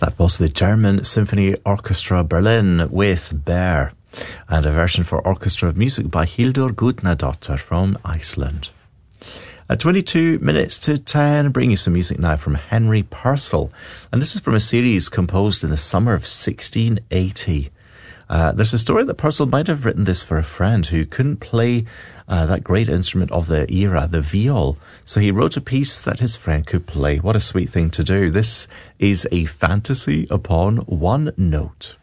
That was the German Symphony Orchestra Berlin with Bear, and a version for orchestra of music by Hildur Gudnadottir from Iceland. At 22 minutes to 10, bring you some music now from Henry Purcell, and this is from a series composed in the summer of 1680. There's a story that Purcell might have written this for a friend who couldn't play that great instrument of the era, the viol. So he wrote a piece that his friend could play. What a sweet thing to do. This is a fantasy upon one note.